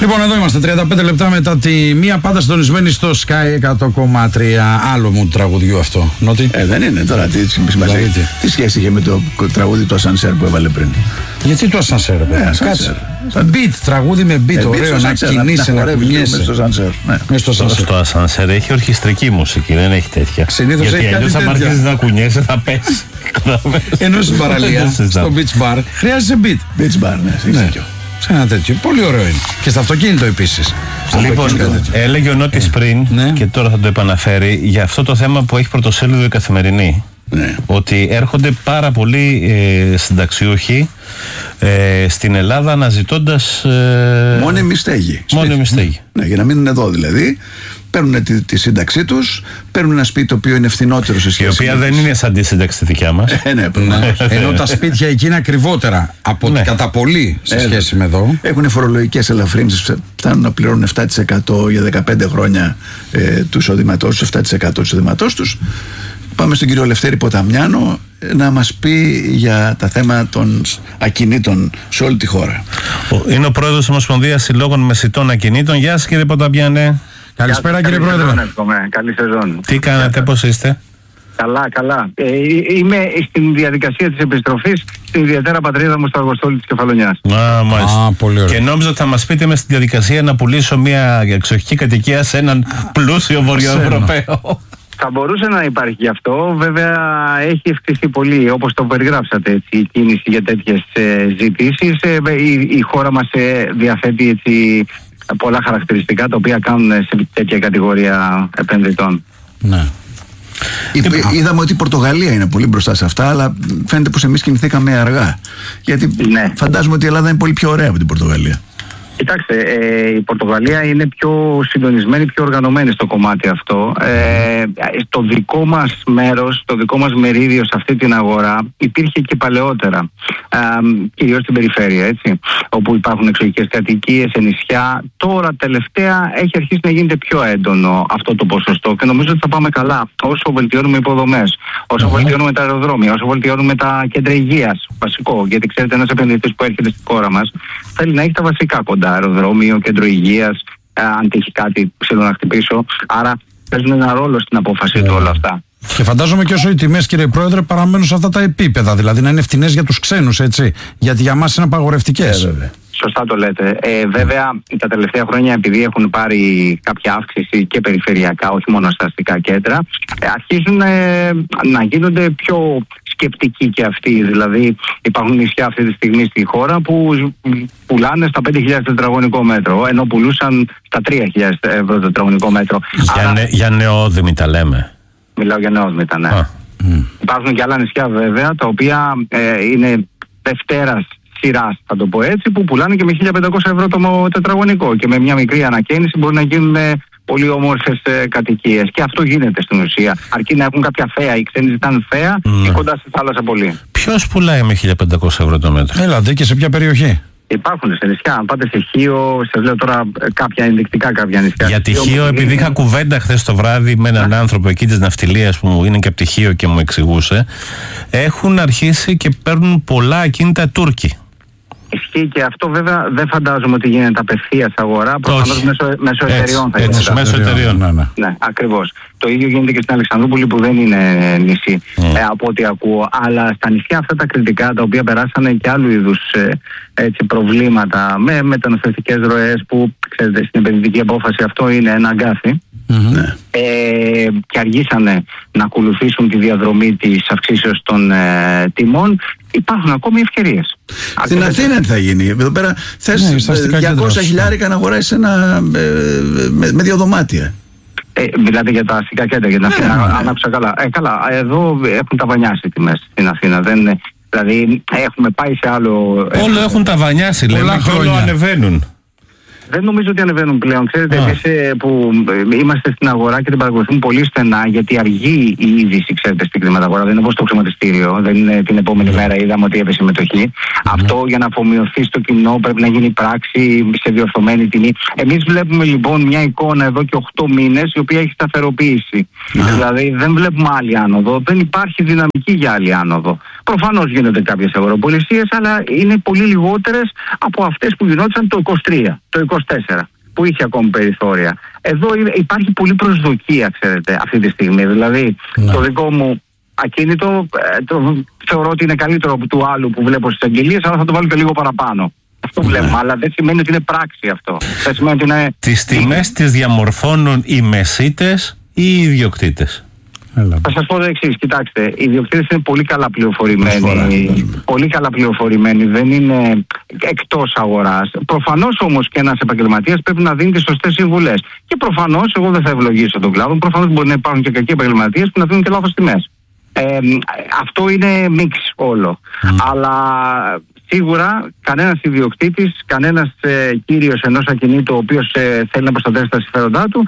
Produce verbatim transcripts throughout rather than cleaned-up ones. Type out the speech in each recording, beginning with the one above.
Λοιπόν, εδώ είμαστε τριάντα πέντε λεπτά μετά τη μία, πάντα συντονισμένη στο Sky εκατό κόμμα τρία. Άλλο μου τραγουδιού αυτό. Νότι. Ε, δεν είναι τώρα. Τι, τι, τι σχέση είχε με το τραγούδι του Ασανσέρ που έβαλε πριν? Γιατί το Ασανσέρ, ε, κάτσε. Beat, τραγούδι με beat, ε, ωραίο, να κινείσαι, να κουνιέσαι. Στο Ασανσέρ έχει ορχιστρική μουσική, δεν έχει τέτοια. Συνήθως έχει κάτι τέτοια. Αν αρχίσεις να κουνιέσαι θα πέσει. Ενώ στην παραλία, στο beach bar, χρειάζεσαι beat. Beach bar, ναι, ναι. Σε ένα τέτοιο. Πολύ ωραίο είναι. Και στο αυτοκίνητο επίσης. Λοιπόν, έλεγε ο Νότης πριν, ναι, και τώρα θα το επαναφέρει, για αυτό το θέμα που έχει πρωτοσέλιδο η Καθημερινή. Ναι. Ότι έρχονται πάρα πολλοί ε, συνταξιούχοι ε, στην Ελλάδα αναζητώντας ε, μόνιμη στέγη. Μόνιμη στέγη. Ναι, για να μείνουν εδώ δηλαδή. Παίρνουν τη, τη σύνταξή τους, παίρνουν ένα σπίτι το οποίο είναι φθηνότερο σε σχέση. Η οποία δεν είναι σαν τη σύνταξη τη δικιά μας. Ε, ναι, ναι. Ενώ τα σπίτια εκεί είναι ακριβότερα από ναι. κατά πολύ σε σχέση ε, με εδώ. Έχουν φορολογικές ελαφρύνσεις, φτάνουν να πληρώνουν επτά τοις εκατό για δεκαπέντε χρόνια ε, του εισοδήματός, επτά τοις εκατό του εισοδήματός τους. Πάμε στον κύριο Λευτέρη Ποταμιάνο να μας πει για τα θέματα των ακινήτων σε όλη τη χώρα. Είναι ο πρόεδρος της Ομοσπονδίας Συλλόγων Μεσιτών Ακινήτων. Γεια σας κύριε Ποταμιάνε. Καλησπέρα κύριε Πρόεδρε. Καλή σεζόν. Τι κάνετε, πώς είστε? Καλά, καλά. Ε, είμαι στην διαδικασία της επιστροφής στην ιδιαίτερα πατρίδα μου στο Αργοστόλι της Κεφαλονιάς. Α, μάλιστα. Α, πολύ ωραία. Και νόμιζα ότι θα μας πείτε με στη διαδικασία να πουλήσω μια εξοχική κατοικία σε έναν πλούσιο Βορειοευρωπαίο. Θα μπορούσε να υπάρχει γι' αυτό. Βέβαια έχει ευξηθεί πολύ, όπως το περιγράψατε, έτσι, η κίνηση για τέτοιες ε, ζητήσεις. Ε, η, η χώρα μας ε, διαθέτει έτσι πολλά χαρακτηριστικά τα οποία κάνουν σε τέτοια κατηγορία επενδυτών. Ναι. Είδαμε ότι η Πορτογαλία είναι πολύ μπροστά σε αυτά, αλλά φαίνεται πως εμείς κινηθήκαμε αργά. Γιατί ναι, φαντάζομαι ότι η Ελλάδα είναι πολύ πιο ωραία από την Πορτογαλία. Κοιτάξτε, ε, η Πορτογαλία είναι πιο συντονισμένη, πιο οργανωμένη στο κομμάτι αυτό. Ε, το δικό μας μέρος, το δικό μας μερίδιο σε αυτή την αγορά υπήρχε και παλαιότερα. Ε, κυρίως στην περιφέρεια, έτσι, όπου υπάρχουν εξοχικές κατοικίες, σε νησιά. Τώρα τελευταία έχει αρχίσει να γίνεται πιο έντονο αυτό το ποσοστό και νομίζω ότι θα πάμε καλά όσο βελτιώνουμε υποδομές, όσο mm-hmm. βελτιώνουμε τα αεροδρόμια, όσο βελτιώνουμε τα κέντρα υγείας. Βασικό, γιατί ξέρετε, ένας επενδυτής που έρχεται στη χώρα μας θέλει να έχει τα βασικά κοντά. Αεροδρόμιο, κέντρο υγείας, ε, αν τύχει κάτι θέλω να χτυπήσω. Άρα παίζουν ένα ρόλο στην απόφαση yeah. του όλα αυτά. Και φαντάζομαι και όσο οι τιμές, κύριε Πρόεδρε, παραμένουν σε αυτά τα επίπεδα, δηλαδή να είναι φτηνές για τους ξένους, έτσι. Γιατί για μας είναι απαγορευτικές. Yeah, Σωστά το λέτε. Ε, βέβαια, τα τελευταία χρόνια, επειδή έχουν πάρει κάποια αύξηση και περιφερειακά, όχι μόνο στα αστικά κέντρα, ε, αρχίζουν ε, να γίνονται πιο σκεπτικοί και αυτοί. Δηλαδή, υπάρχουν νησιά αυτή τη στιγμή στη χώρα που πουλάνε στα πέντε χιλιάδες τετραγωνικό μέτρο, ενώ πουλούσαν στα τρία χιλιάδες ευρώ τετραγωνικό μέτρο. Για, Άρα, νε, για νεόδημη τα λέμε. Μιλάω για νεόδημη, ναι. Ah. Mm. Υπάρχουν και άλλα νησιά, βέβαια, τα οποία ε, είναι δευτέρας σειράς, θα το πω έτσι, που πουλάνε και με χίλια πεντακόσια ευρώ το τετραγωνικό και με μια μικρή ανακαίνιση μπορεί να γίνουν πολύ όμορφες ε, κατοικίες. Και αυτό γίνεται στην ουσία. Αρκεί να έχουν κάποια θέα. Οι ξένοι ζητάνε θέα mm. και κοντά στη θάλασσα πολύ. Ποιος πουλάει με χίλια πεντακόσια ευρώ το μέτρο? Έλατε, και σε ποια περιοχή? Υπάρχουν σε νησιά. Αν πάτε σε Χίο, σας λέω τώρα κάποια ενδεικτικά κάποια νησιά. Για τη Χίο, επειδή είχα κουβέντα χθες το βράδυ με έναν άνθρωπο εκεί της ναυτιλίας που είναι και από τη Χίο και μου εξηγούσε, έχουν αρχίσει και παίρνουν πολλά ακίνητα Τούρκοι. Ισχύει και αυτό, βέβαια δεν φαντάζομαι ότι γίνεται απευθείας αγορά, προφανώς μέσω, μέσω εταιριών θα γίνεται. Έτσι, μέσω εταιριών, ναι, ναι. Ναι, ακριβώς. Το ίδιο γίνεται και στην Αλεξανδρούπολη που δεν είναι νησί, mm. ε, από ό,τι ακούω. Αλλά στα νησιά αυτά τα κριτικά, τα οποία περάσανε και άλλου είδους ε, έτσι, προβλήματα με μεταναστευτικές ροές, που ξέρετε στην επενδυτική απόφαση αυτό είναι ένα αγκάθι. Mm-hmm. Ε, και αργήσανε να ακολουθήσουν τη διαδρομή της αυξήσεως των ε, τιμών. Υπάρχουν ακόμη ευκαιρίες. Στην Αθήνα τι θα γίνει? Εδώ πέρα θες ναι, διακόσια χιλιάρικα να αγοράσεις ένα ε, με, με δύο δωμάτια. Ε, δηλαδή για τα αστικά κέντρα, για την ναι, Αθήνα, ναι. αν άκουσα καλά. Ε, καλά, εδώ έχουν ταβανιάσει τιμές στην Αθήνα. Δεν, δηλαδή έχουμε πάει σε άλλο... Όλο ε, έχουν ταβανιάσει, λέμε, και όλο ανεβαίνουν. Δεν νομίζω ότι ανεβαίνουν πλέον. Ξέρετε, εμείς που είμαστε στην αγορά και την παρακολουθούμε πολύ στενά, γιατί αργεί η είδηση, ξέρετε, στην χρηματαγορά. Δεν είναι όπως το χρηματιστήριο. Δεν είναι την επόμενη mm. μέρα είδαμε ότι έπεσε η μετοχή. Mm. Αυτό για να αφομοιωθεί στο κοινό πρέπει να γίνει πράξη σε διορθωμένη τιμή. Εμείς βλέπουμε λοιπόν μια εικόνα εδώ και οκτώ μήνες η οποία έχει σταθεροποίηση. Mm. Δηλαδή δεν βλέπουμε άλλη άνοδο. Δεν υπάρχει δυναμική για άλλη άνοδο. Προφανώς γίνονται κάποιες αγοραπολισίες, αλλά είναι πολύ λιγότερες από αυτές που γινόντουσαν το είκοσι τρία, το είκοσι τέσσερα, που είχε ακόμη περιθώρια. Εδώ υπάρχει πολλή προσδοκία, ξέρετε, αυτή τη στιγμή. Δηλαδή, ναι. το δικό μου ακίνητο το θεωρώ ότι είναι καλύτερο από του άλλου που βλέπω στις αγγελίες, αλλά θα το βάλω και λίγο παραπάνω. Αυτό βλέπουμε, αλλά δεν σημαίνει ότι είναι πράξη αυτό. Δεν σημαίνει ότι είναι... Τις τιμές τις διαμορφώνουν οι μεσίτες ή οι ιδιοκτήτες? Θα σας πω το εξής, κοιτάξτε, οι ιδιοκτήτες είναι πολύ καλά πληροφορημένοι, πολύ καλά πληροφορημένοι, δεν είναι εκτός αγοράς. Προφανώς όμως και ένας επαγγελματίας πρέπει να δίνει τις σωστές συμβουλές. Και προφανώς, εγώ δεν θα ευλογήσω τον κλάδο, προφανώς μπορεί να υπάρχουν και κακοί επαγγελματίες που να δίνουν και λάθος τιμές. Ε, αυτό είναι μίξ όλο. Mm. Αλλά σίγουρα κανένας ιδιοκτήτης, κανένας ε, κύριος ενός ακινήτου ο οποίος ε, θέλει να προστατεύσει τα συμφέροντά του,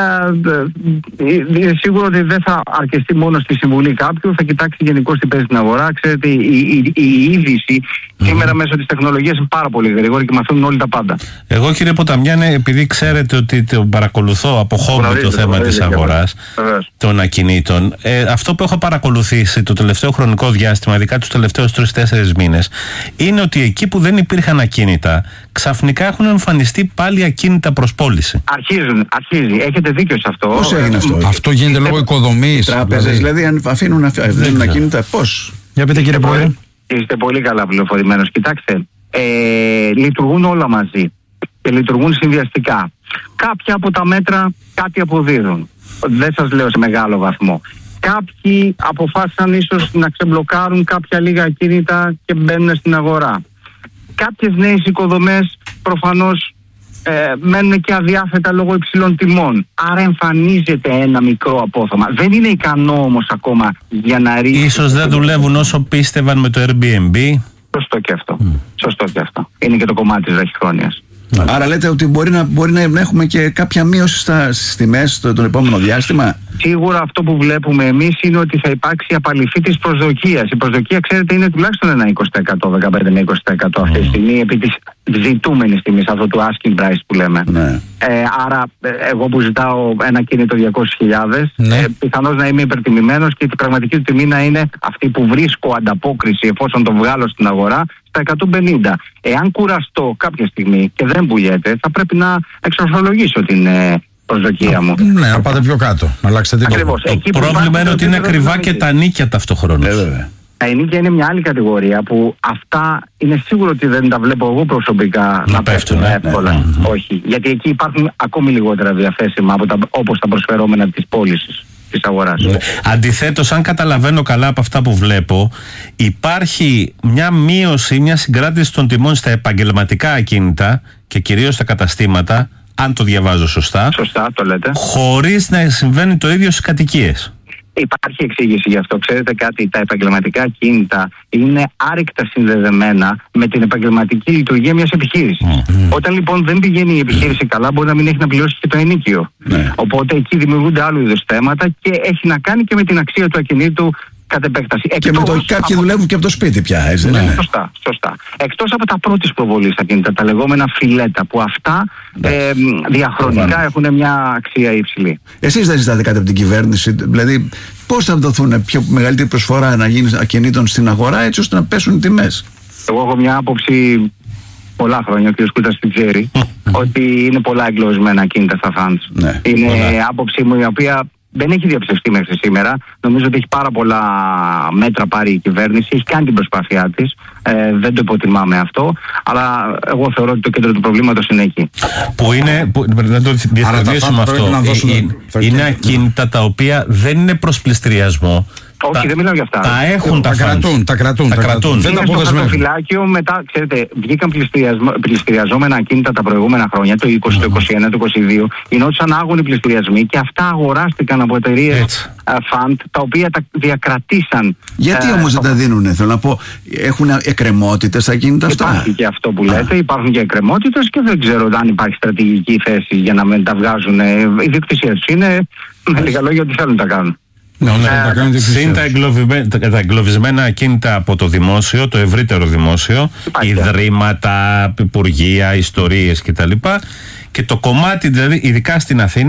ε, ε, σίγουρα ότι δεν θα αρκεστεί μόνο στη συμβουλή κάποιου, θα κοιτάξει γενικώς τι παίζει στην αγορά. Ξέρετε, η, η, η, η είδηση mm. σήμερα μέσω της τεχνολογίας είναι πάρα πολύ γρήγορη και μαθαίνουν όλοι τα πάντα. Εγώ, κύριε Ποταμιάνε, επειδή ξέρετε ότι το παρακολουθώ από χόμπι το θέμα της αγοράς των ακινήτων, ε, αυτό που έχω παρακολουθήσει το τελευταίο χρονικό διάστημα, ειδικά τους τελευταίους τρεις τέσσερις μήνες, είναι ότι εκεί που δεν υπήρχαν ακίνητα, ξαφνικά έχουν εμφανιστεί πάλι ακίνητα προς πώληση. Αρχίζουν, αρχίζει. Έχετε δίκιο σε αυτό. Πώς έγινε αυτό? Αυτό γίνεται λόγω οικοδομής. Τράπεζες δηλαδή, αν αφήνουν αφήνουν ακίνητα, πώς? Για πείτε, κύριε Πρόεδρε. Είστε πολύ καλά πληροφορημένος. Κοιτάξτε, ε, λειτουργούν όλα μαζί και λειτουργούν συνδυαστικά. Κάποια από τα μέτρα κάτι αποδίδουν. Δεν σας λέω σε μεγάλο βαθμό. Κάποιοι αποφάσισαν ίσως να ξεμπλοκάρουν κάποια λίγα ακίνητα και μπαίνουν στην αγορά. Κάποιες νέες οικοδομές προφανώς ε, μένουν και αδιάθετα λόγω υψηλών τιμών. Άρα εμφανίζεται ένα μικρό απόθεμα. Δεν είναι ικανό όμως ακόμα για να ρίξει... Ίσως δεν δουλεύουν όσο πίστευαν με το Airbnb. Σωστό και αυτό. Mm. Σωστό και αυτό. Είναι και το κομμάτι της βραχυχρόνιας. Άρα λέτε ότι μπορεί να, μπορεί να έχουμε και κάποια μείωση στα, στις τιμές το, το επόμενο διάστημα. Σίγουρα αυτό που βλέπουμε εμείς είναι ότι θα υπάρξει απαλυφή της προσδοκίας. Η προσδοκία, ξέρετε, είναι τουλάχιστον ένα είκοσι τοις εκατό, δεκαπέντε με είκοσι τοις εκατό αυτή τη στιγμή, επί της ζητούμενης τιμής, αυτό του asking price που λέμε. Ναι. Ε, άρα, εγώ που ζητάω ένα κίνητο διακόσιες χιλιάδες, ναι. ε, πιθανώς να είμαι υπερτιμημένος και η πραγματική του τιμή να είναι αυτή που βρίσκω ανταπόκριση εφόσον το βγάλω στην αγορά στα εκατόν πενήντα. Εάν κουραστώ κάποια στιγμή και δεν πουλιέται, θα πρέπει να εξορθολογήσω την ε, προσδοκία μου. Ναι, να πάτε πιο κάτω, να αλλάξετε την Ακριβώς. Το πρόβλημα είναι ότι είναι ακριβά και τα νίκια ταυτοχρόνως. Ε, τα ενίκια είναι μια άλλη κατηγορία που αυτά είναι σίγουρο ότι δεν τα βλέπω εγώ προσωπικά να, να πέφτουν εύκολα. Ναι, ναι, ναι. Όχι. Γιατί εκεί υπάρχουν ακόμη λιγότερα διαθέσιμα από τα, όπως τα προσφερόμενα της πώλησης της αγοράς. Ναι. Αντιθέτως, αν καταλαβαίνω καλά από αυτά που βλέπω, υπάρχει μια μείωση, μια συγκράτηση των τιμών στα επαγγελματικά ακίνητα και κυρίως στα καταστήματα, αν το διαβάζω σωστά. Σωστά, το λέτε. Χωρίς να συμβαίνει το ίδιο στις κατοικίες. Υπάρχει εξήγηση γι' αυτό. Ξέρετε κάτι, τα επαγγελματικά κίνητα είναι άρρηκτα συνδεδεμένα με την επαγγελματική λειτουργία μιας επιχείρησης. Mm. Όταν λοιπόν δεν πηγαίνει η επιχείρηση καλά, μπορεί να μην έχει να πληρώσει και το ενίκιο. Mm. Οπότε εκεί δημιουργούνται άλλου είδους θέματα και έχει να κάνει και με την αξία του ακινήτου κατ' επέκταση. Και εκτός με το κάποιοι από... δουλεύουν και από το σπίτι πια, έτσι δεν είναι? Σωστά, σωστά. Εκτός από τα πρώτης προβολής ακίνητα, τα λεγόμενα φιλέτα, που αυτά ε, διαχρονικά έχουν μια αξία υψηλή. Εσείς δεν ζητάτε κάτι από την κυβέρνηση? Δηλαδή, πώς θα δοθούν πιο μεγαλύτερη προσφορά να γίνει ακινήτων στην αγορά, έτσι ώστε να πέσουν οι τιμές? Εγώ έχω μια άποψη πολλά χρόνια, ο κ. Κούτας την ξέρει, ότι είναι πολλά εγκλωβισμένα ακίνητα στα φαντς. Ναι, είναι πολλά. Άποψη μου η οποία δεν έχει διαψευστεί μέχρι σήμερα. Νομίζω ότι έχει πάρα πολλά μέτρα πάρει η κυβέρνηση, έχει κάνει την προσπάθειά της. Ε, δεν το υποτιμάμε αυτό, αλλά εγώ θεωρώ ότι το κέντρο του προβλήματος είναι εκεί. Που είναι, που, να το διευκρινίσουμε αυτό, είναι, είναι ακίνητα τα οποία δεν είναι προς πληστηριασμό. Όχι, τα, δεν μιλάω για αυτά. Τα έχουν τα, τα κρατούν, τα κρατούν. Τα κρατούν. Δεν είναι στο χαρτοφυλάκιο μετά, ξέρετε, βγήκαν πληστηριαζόμενα ακίνητα τα προηγούμενα χρόνια, το είκοσι, mm. το είκοσι ένα, το είκοσι δύο, γινόντουσαν άγονοι πληστηριασμοί και αυτά αγοράστηκαν από εταιρείες φαντ, τα οποία τα διακρατήσαν. Γιατί ε, όμως δεν τα δίνουνε, θέλω να πω, έχουν εκκρεμότητες τα ακίνητα αυτά? Υπάρχει και αυτό που λέτε, υπάρχουν και εκκρεμότητες και δεν ξέρω αν υπάρχει στρατηγική θέση για να μην τα βγάζουν. Η διοκτησία τους είναι, με λίγα λόγια, ότι θέλουν να τα κάνουν. Ναι, ναι, συν τα, τα εγκλωβισμένα ακίνητα από το δημόσιο, το ευρύτερο δημόσιο, ιδρύματα, υπουργεία, ιστορίες κτλ. Και το κομμάτι, δηλαδή, ειδικά στην Αθήνα,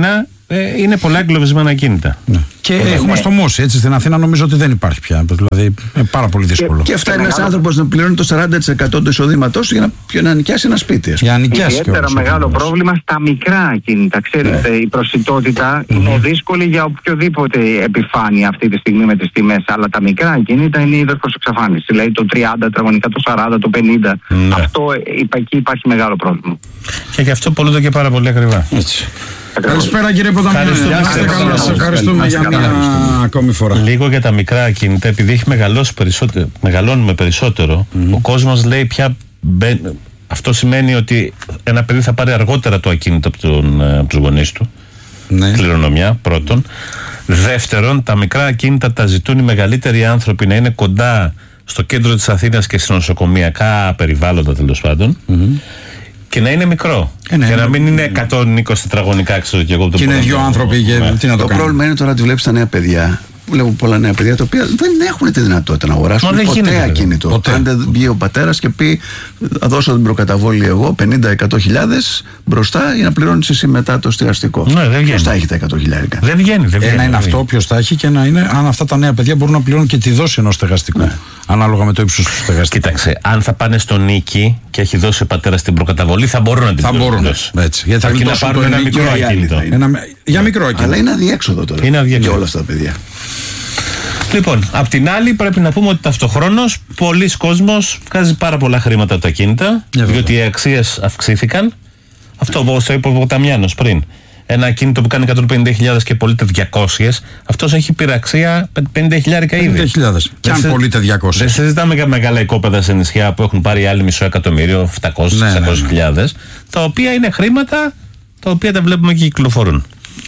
ε, είναι πολλά εγκλωβισμένα ακίνητα. Ναι. Και ε, έχουμε ναι. στο Μόση, έτσι στην Αθήνα νομίζω ότι δεν υπάρχει πια. Δηλαδή είναι πάρα πολύ δύσκολο. Και, και αυτά είναι ένας άνθρωπος να πληρώνει το σαράντα τοις εκατό του εισοδήματός για να, για να νοικιάσει ένα σπίτι. Για να νοικιάσει. Ιδιαίτερα μεγάλο πρόβλημα στα μικρά ακίνητα. Ξέρετε, ναι. η προσιτότητα mm-hmm. είναι δύσκολη για οποιοδήποτε επιφάνεια αυτή τη στιγμή με τις τιμές. Αλλά τα μικρά ακίνητα είναι είδος προς εξαφάνιση. Δηλαδή το τριάντα τετραγωνικά, το σαράντα, το πενήντα. Ναι. Αυτό εκεί υπάρχει μεγάλο πρόβλημα. Και γι' αυτό πολλούνται και πάρα πολύ ακριβά. Έτσι. Καλησπέρα κύριε Ποταμιάννη. Σας ευχαριστούμε για μια ακόμη φορά. Λίγο για τα μικρά ακίνητα, επειδή έχει μεγαλώσει περισσότερο, μεγαλώνουμε περισσότερο, mm-hmm. ο κόσμος λέει πια. Μπαι, αυτό σημαίνει ότι ένα παιδί θα πάρει αργότερα το ακίνητο από, τον, από τους γονείς του. Ναι. Κληρονομιά, πρώτον. Δεύτερον, τα μικρά ακίνητα τα ζητούν οι μεγαλύτεροι άνθρωποι να είναι κοντά στο κέντρο της Αθήνας και σε νοσοκομιακά περιβάλλοντα τέλος πάντων. Mm-hmm. Και να είναι μικρό. Ε, ναι, και να μην είναι εκατόν είκοσι τετραγωνικά, ξέρω και εγώ. Και είναι δύο άνθρωποι. Και ναι. τι να το, το πρόβλημα είναι τώρα ότι βλέπεις τα νέα παιδιά. Βλέπω πολλά νέα παιδιά τα οποία δεν έχουν τη δυνατότητα να αγοράσουν ποτέ γίνεται, ακίνητο. Ποτέ. Αν δεν βγει ο πατέρας και πει θα δώσω την προκαταβόλη εγώ πενήντα με εκατό χιλιάδες μπροστά για να πληρώνεις εσύ μετά το στεγαστικό. Ναι, ποιος θα έχει τα εκατό χιλιάρικα. Δεν βγαίνει. Δεν βγαίνει ένα είναι αυτό, ποιος θα έχει, και ένα είναι αν αυτά τα νέα παιδιά μπορούν να πληρώνουν και τη δόση ενός στεγαστικού. Ναι. Ανάλογα με το ύψος του στεγαστικού. Κοίταξε, αν θα πάνε στο νίκη και έχει δώσει ο πατέρας την προκαταβολή, θα μπορούν να την θα πληρώνουν. Έτσι. Γιατί θα να πάρουν ένα μικρό ακίνητο. Για μικρό ακίνητο. Αλλά είναι αδιέξοδο τώρα για όλα αυτά τα παιδιά. Λοιπόν, απ' την άλλη πρέπει να πούμε ότι ταυτοχρόνως πολλοί κόσμος βγάζει πάρα πολλά χρήματα από τα ακίνητα, yeah, διότι οι αξίες αυξήθηκαν. Αυτό όπως το είπε ο Ποταμιάνος πριν. Ένα ακίνητο που κάνει εκατόν πενήντα χιλιάδες και πωλείται διακόσιες, αυτός έχει πειραξία πενήντα χιλιάρικα ήδη. πενήντα χιλιάδες. Και αν πωλείται διακόσιες. Δεν συζητάμε για μεγάλα οικόπεδα σε νησιά που έχουν πάρει άλλοι μισό εκατομμύριο, επτακόσιες με εξακόσιες χιλιάδες, ναι, ναι. τα οποία είναι χρήματα τα οποία τα βλέπουμε και κυκλοφορούν.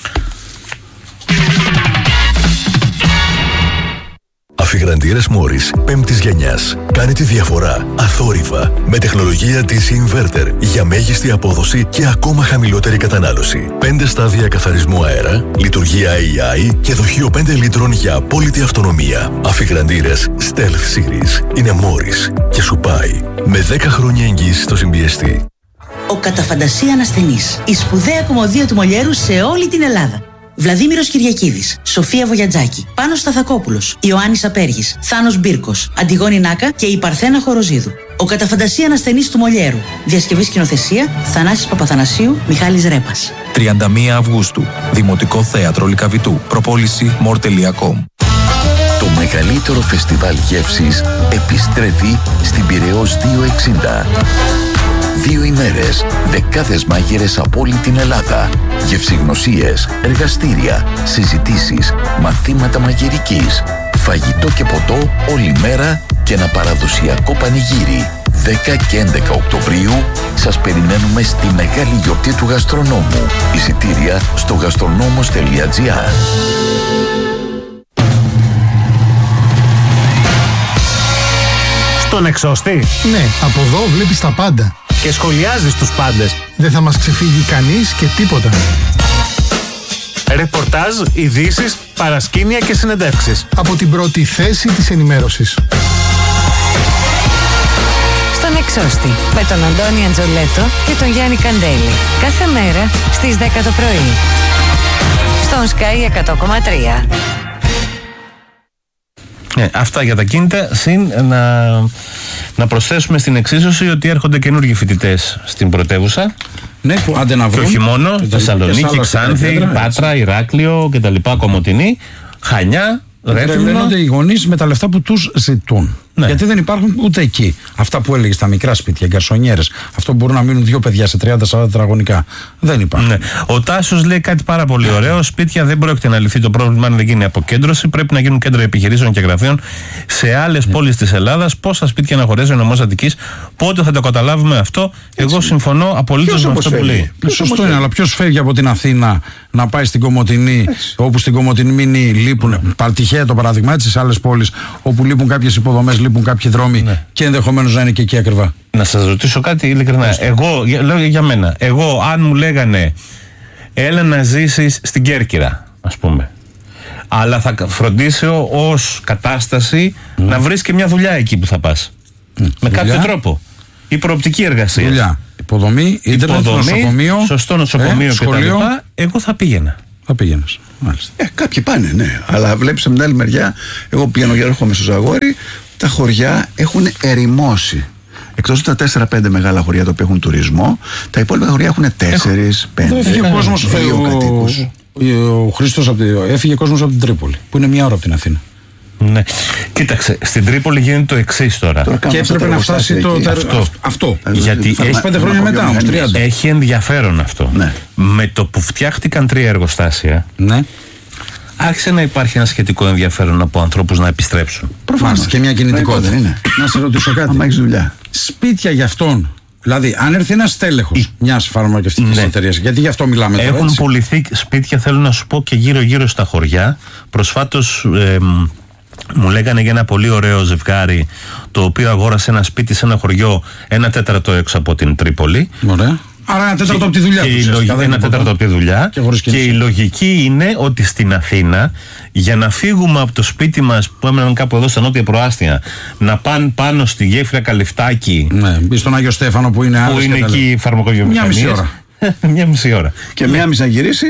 Αφιγραντήρες Μόρις πέμπτης γενιάς. Κάνει τη διαφορά αθόρυβα με τεχνολογία ντι σι Inverter για μέγιστη απόδοση και ακόμα χαμηλότερη κατανάλωση. πέντε στάδια καθαρισμού αέρα, λειτουργία έι άι και δοχείο πέντε λίτρων για απόλυτη αυτονομία. Αφιγραντήρες Stealth Series είναι Μόρις και σου πάει με δέκα χρόνια εγγύηση στο συμπιεστή. Ο κατά φαντασία ανασθενής. Η σπουδαία κομμωδία του Μολιέρου σε όλη την Ελλάδα. Βλαδίμηρος Κυριακίδης, Σοφία Βογιατζάκη, Πάνος Σταθακόπουλος, Ιωάννης Απέργης, Θάνος Μπίρκος, Αντιγόνη Νάκα και η Παρθένα Χοροζίδου. Ο κατά φαντασία ανασθενής του Μολιέρου. Διασκευή σκηνοθεσία Θανάσης Παπαθανασίου, Μιχάλης Ρέπας. τριάντα μία Αυγούστου, Δημοτικό Θέατρο Λυκαβητού. Προπόληση μορ τελεία κομ. Το μεγαλύτερο φεστιβάλ γεύσης επιστρέφει στην Πειραιώς διακόσια εξήντα. Δύο ημέρες, δεκάδες μάγειρες από όλη την Ελλάδα. Γευσηγνωσίες, εργαστήρια, συζητήσεις, μαθήματα μαγειρικής. Φαγητό και ποτό όλη μέρα και ένα παραδοσιακό πανηγύρι. δέκα και έντεκα Οκτωβρίου σας περιμένουμε στη μεγάλη γιορτή του γαστρονόμου. Εισιτήρια στο γαστρονόμος τελεία τζι άρ. Στον εξώστη. Ναι, από εδώ βλέπεις τα πάντα. Και σχολιάζεις τους πάντες. Δεν θα μας ξεφύγει κανείς και τίποτα. Ρεπορτάζ, ειδήσεις, παρασκήνια και συνεντεύξεις. Από την πρώτη θέση της ενημέρωσης. Στον εξώστη. Με τον Αντώνη Αντζολέτο και τον Γιάννη Καντέλη. Κάθε μέρα στις δέκα το πρωί. Στον Sky εκατό κόμμα τρία. Ε, αυτά για τα κίνητα, συν να, να προσθέσουμε στην εξίσωση ότι έρχονται καινούργιοι φοιτητές στην πρωτεύουσα. Ναι, που άντε να βρουν. Και όχι μόνο, Θεσσαλονίκη, Ξάνθη, Πάτρα, Ηράκλειο κτλ. Κομοτηνή, Χανιά. Τρελαίνονται οι γονείς με τα λεφτά που τους ζητούν. Ναι. Γιατί δεν υπάρχουν ούτε εκεί. Αυτά που έλεγε στα μικρά σπίτια, γκαρσονιέρες. Αυτό που μπορούν να μείνουν δύο παιδιά σε τριάντα σαράντα τετραγωνικά. Δεν υπάρχουν. Ναι. Ο Τάσος λέει κάτι πάρα πολύ ωραίο. Σπίτια δεν πρόκειται να λυθεί το πρόβλημα αν δεν γίνει αποκέντρωση. Πρέπει να γίνουν κέντρα επιχειρήσεων και γραφείων σε άλλες ναι. πόλεις της Ελλάδας. Πόσα σπίτια να χωρίζει ο νομός Αττικής. Πότε θα το καταλάβουμε αυτό. Εγώ συμφωνώ απολύτως με αυτό που λέει. Σωστό είναι, αλλά ποιος φεύγει από την Αθήνα να πάει στην Κομοτηνή, όπου στην Κομοτηνή λείπουν. Τυχαία το παράδειγμα, έτσι, σε άλλες πόλεις όπου λείπουν κάποιες υποδομές, λείπουν κάποιοι δρόμοι ναι. και ενδεχομένως να είναι και εκεί ακριβά. Να σας ρωτήσω κάτι ειλικρινά. Έστω. Εγώ, λέω για μένα, εγώ αν μου λέγανε έλα να ζήσεις στην Κέρκυρα, ας πούμε, αλλά θα φροντίσω ως κατάσταση mm. να βρεις και μια δουλειά εκεί που θα πας. Mm. Με δουλειά. Κάποιο τρόπο. Η προοπτική εργασία. Δουλειά. Υποδομή, ίντερνετ, νοσοκομείο. Σωστό νοσοκομείο ε, κτλ. Εγώ θα πήγαινα. Θα πήγαινες. Μάλιστα. Ε, κάποιοι πάνε, ναι. Αλλά βλέπεις από την άλλη μεριά, εγώ πηγαίνω και έρχομαι στο Ζαγόρι, τα χωριά έχουν ερημώσει. Εκτός από τα τέσσερα πέντε μεγάλα χωριά τα οποία έχουν τουρισμό, τα υπόλοιπα χωριά έχουν τέσσερα πέντε. Έφυγε ο κόσμος, δύο κατοίκους. Ο Χρήστος έφυγε κόσμος από την Τρίπολη, που είναι μία ώρα από την Αθήνα. Ναι. Κοίταξε, στην Τρίπολη γίνεται το εξής τώρα. τώρα και έπρεπε να φτάσει το τερ... αυτό. αυτό. Γιατί έχει πέντε χρόνια μετά, όμως τριάντα. Έχει ενδιαφέρον αυτό. Ναι. Με το που φτιάχτηκαν τρία εργοστάσια, ναι, άρχισε να υπάρχει ένα σχετικό ενδιαφέρον από ανθρώπους να επιστρέψουν. Προφανώς. Και μια κινητικότητα. Είναι. Να σε ρωτήσω κάτι. Αν έχεις δουλειά. Σπίτια για αυτόν. Δηλαδή, αν έρθει ένας τέλεχος μιας φαρμακευτικής ναι. εταιρείας, γιατί γι' αυτό μιλάμε τώρα. Έχουν έτσι. πουληθεί σπίτια, θέλω να σου πω, και γύρω-γύρω στα χωριά. Προσφάτως ε, μου λέγανε για ένα πολύ ωραίο ζευγάρι, το οποίο αγόρασε ένα σπίτι σε ένα χωριό, ένα τέταρτο έξω από την Τρίπολη. Ωραία. Άρα ένα τέταρτο από τη δουλειά. Και τους, λογική, ένα τέταρτο από τη δουλειά. Και, και η λογική είναι ότι στην Αθήνα, για να φύγουμε από το σπίτι μας που έμεναν κάπου εδώ στα νότια προάστια, να πάνε πάνω στη γέφυρα Καλυφτάκη. Ναι, μπει στον Άγιο Στέφανο που είναι άλλο. Που είναι εκεί η φαρμακοβιομηχανία. Μια μισή ώρα. Μια μισή ώρα. Και μία μισή να γυρίσει.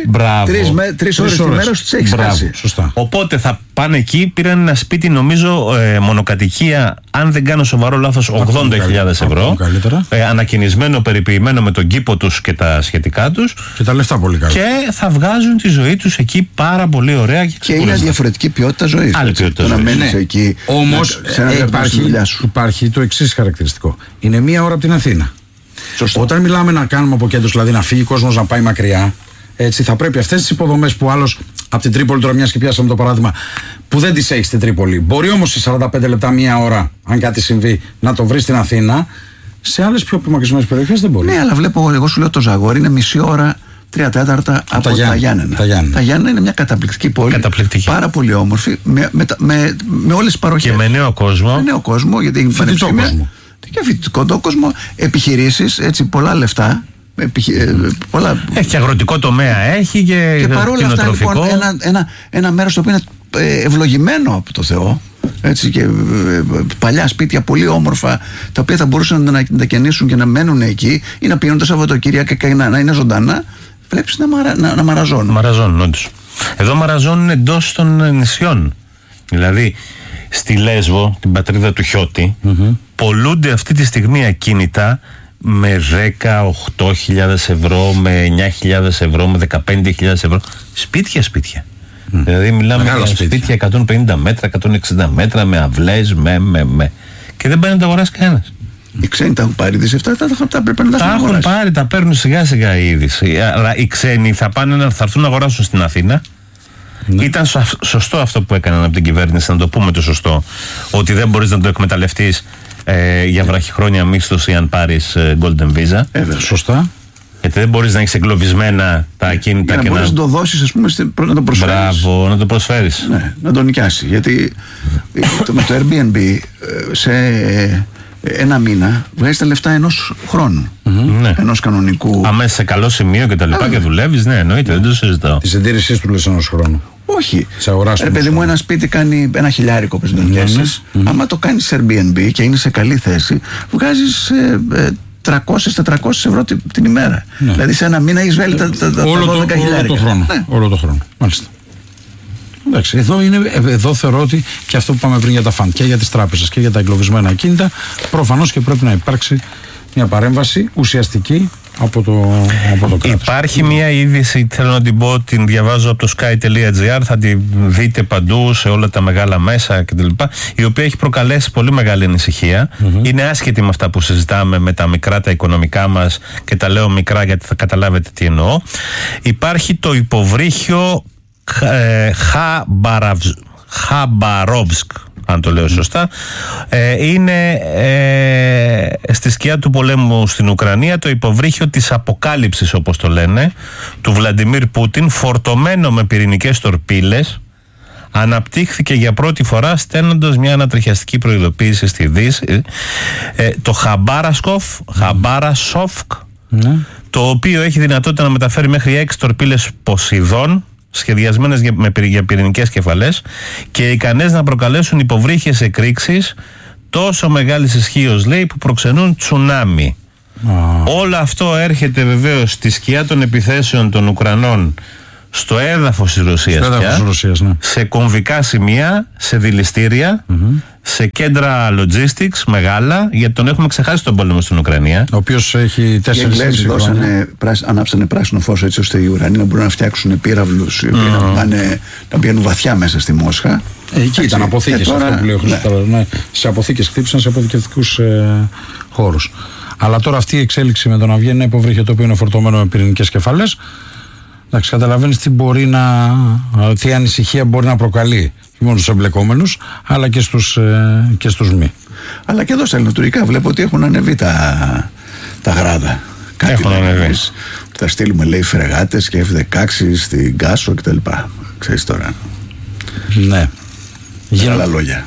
Τρεις ώρες τη μέρα τις έχεις χάσει. Σωστά. Οπότε θα πάνε εκεί, πήραν ένα σπίτι, νομίζω, ε, μονοκατοικία, αν δεν κάνω σοβαρό λάθος, ογδόντα χιλιάδες ευρώ. Ε, ανακοινισμένο, περιποιημένο με τον κήπο τους και τα σχετικά τους. Και τα λεφτά πολύ καλά. Και θα βγάζουν τη ζωή τους εκεί πάρα πολύ ωραία. Και, και είναι διαφορετική ποιότητα ζωής. Άλλη ποιότητα ζωής. Να μένεις ναι. εκεί. Όμως ε, υπάρχει, υπάρχει το εξής χαρακτηριστικό. Είναι μία ώρα από την Αθήνα. Σωστό. Όταν μιλάμε να κάνουμε αποκέντρωση, δηλαδή να φύγει ο κόσμος να πάει μακριά, έτσι, θα πρέπει αυτές τις υποδομές που άλλος από την Τρίπολη, τώρα μιας και πιάσαμε το παράδειγμα, που δεν τις έχει στην Τρίπολη, μπορεί όμως σε σαράντα πέντε λεπτά, μία ώρα, αν κάτι συμβεί, να το βρει στην Αθήνα, σε άλλες πιο απομακρυσμένες περιοχές δεν μπορεί. Ναι, αλλά βλέπω, εγώ σου λέω το Ζαγόρι είναι μισή ώρα, τρία τέταρτα από τα, τα Γιάννενα. Τα Γιάννενα. Τα Γιάννενα είναι μια καταπληκτική πόλη. Καταπληκτική. Πάρα πολύ όμορφη, με, με, με, με όλες τις παροχές. Και με νέο κόσμο. Με νέο κόσμο, γιατί είναι πανεπιστήμια. Και φοιτητικό το κόσμο, επιχειρήσεις, έτσι, πολλά λεφτά. Επιχει... πολλά... Έχει και αγροτικό τομέα, έχει και, και παρόλα αυτά, λοιπόν, ένα, ένα, ένα μέρος το οποίο είναι ευλογημένο από το Θεό, έτσι, και παλιά σπίτια πολύ όμορφα, τα οποία θα μπορούσαν να μετακαινήσουν και να μένουν εκεί ή να πηγαίνουν τα Σαββατοκύριακα και να, να είναι ζωντανά. Βλέπεις να, μαρα, να, να μαραζώνουν. Μαραζώνουν, όντως. Εδώ μαραζώνουν εντός των νησιών. Δηλαδή, στη Λέσβο, την πατρίδα του Χιώτη, mm-hmm. πολλούνται αυτή τη στιγμή ακίνητα με δέκα οκτώ χιλιάδες ευρώ, με εννιά χιλιάδες ευρώ, με δεκαπέντε χιλιάδες ευρώ. Σπίτια, σπίτια. Mm. Δηλαδή μιλάμε για σπίτια. σπίτια εκατόν πενήντα μέτρα, εκατόν εξήντα μέτρα, με αυλές, με, με, με. Και δεν πάει να τα αγοράσει κανένας. Οι ξένοι τα έχουν πάρει είδηση αυτά, τα, τα, τα πρέπει να τα, τα έχουν πάρει, τα παίρνουν σιγά σιγά η είδηση. Αλλά οι ξένοι θα, πάνε, θα έρθουν να αγοράσουν στην Αθήνα. Ναι. Ήταν σωστό αυτό που έκαναν από την κυβέρνηση, να το πούμε το σωστό, ότι δεν μπορείς να το εκμεταλλευτείς ε, για βραχυχρόνια μίσθωση αν πάρεις ε, Golden Visa. Ε, σωστά. Γιατί δεν μπορείς να έχεις εγκλωβισμένα τα ακίνητα. Για να μπορείς να... να το δώσεις, ας πούμε, να το προσφέρεις. Μπράβο, να το προσφέρεις. Ναι, να το νοικιάσει. Γιατί το, με το Airbnb σε ένα μήνα βγάζεις τα λεφτά ενός χρόνου. Mm-hmm. Ναι. Ενός κανονικού. Αμέσως σε καλό σημείο και τα λοιπά και δουλεύεις, ναι, εννοείται, δεν το συζητάω. Τη συντήρησή του λες ενός χρόνου. Όχι. Ρε παιδί μου, ένα σπίτι κάνει ένα χιλιάρικο που το νοικιάσεις. Mm-hmm. Άμα το κάνεις σε Airbnb και είναι σε καλή θέση, βγάζεις ε, ε, τριακόσιες με τετρακόσιες ευρώ την, την ημέρα. Ναι. Δηλαδή σε ένα μήνα έχεις βγάλει τα, τα, τα, όλο, τα δώδεκα χιλιάρικα. Όλο το χρόνο. Ναι. Όλο το χρόνο. Μάλιστα. Εντάξει, εδώ, είναι, εδώ θεωρώ ότι και αυτό που πάμε πριν για τα φαντ και για τις τράπεζες και για τα εγκλωβισμένα ακίνητα, προφανώς και πρέπει να υπάρξει μια παρέμβαση ουσιαστική από το, από το κράτος. Υπάρχει μια είδηση, θέλω να την πω, την διαβάζω από το sky τελεία gr, θα την δείτε παντού σε όλα τα μεγάλα μέσα κτλ. Η οποία έχει προκαλέσει πολύ μεγάλη ανησυχία. Mm-hmm. Είναι άσχετη με αυτά που συζητάμε, με τα μικρά τα οικονομικά μας, και τα λέω μικρά γιατί θα καταλάβετε τι εννοώ. Υπάρχει το υποβρύχιο ε, Χαμπαρόβσκ, αν το λέω σωστά, ε, είναι ε, στη σκιά του πολέμου στην Ουκρανία, το υποβρύχιο της αποκάλυψης, όπως το λένε, του Βλαντιμίρ Πούτιν, φορτωμένο με πυρηνικές τορπίλες, αναπτύχθηκε για πρώτη φορά στέλνοντας μια ανατριχιαστική προειδοποίηση στη Δύση, ε, το Χαμπάρασκοφ, Χαμπάρασόφκ, mm. το οποίο έχει δυνατότητα να μεταφέρει μέχρι έξι τορπίλες Ποσειδών, σχεδιασμένες για, με, για πυρηνικές κεφαλές και ικανές να προκαλέσουν υποβρύχιες εκρήξεις τόσο μεγάλης ισχύως, λέει, που προξενούν τσουνάμι. Oh. Όλο αυτό έρχεται βεβαίως στη σκιά των επιθέσεων των Ουκρανών στο έδαφος της Ρωσίας, στο έδαφος πια, Ρωσίας, ναι. σε κομβικά σημεία, σε δηληστήρια, mm-hmm. σε κέντρα logistics μεγάλα, γιατί τον έχουμε ξεχάσει τον πόλεμο στην Ουκρανία. Ο οποίος έχει τέσσερις Εγγλέζοι δώσανε, ανάψανε πράσινο φως έτσι ώστε οι Ουρανοί να μπορούν να φτιάξουν πύραυλους οι οποίοι mm. να, πάνε, να πηγαίνουν βαθιά μέσα στη Μόσχα. Ε, εκεί έτσι, ήταν αποθήκες τώρα, αυτό που λέει ο Χρήστος. Ναι. Ναι, σε αποθήκες χτύπησαν σε αποθηκευτικούς ε, χώρους. Αλλά τώρα αυτή η εξέλιξη με το να βγαίνει ένα υποβρύχιο το οποίο είναι φορτωμένο με πυρηνικές κεφαλές, εντάξει, καταλαβαίνεις τι μπορεί να, τι ανησυχία μπορεί να προκαλεί. Όχι μόνο στους εμπλεκόμενους, αλλά και στους, ε, και στους μη. Αλλά και εδώ στα ελληνοτουρκικά βλέπω ότι έχουν ανεβεί τα, τα γράδα. Κάτι έχουν ανεβεί. Θα στείλουμε, λέει, φρεγάτες και εφ δεκαέξι στην Κάσο κτλ. Ξέρεις τώρα. Ναι. Μεγάλα λόγια.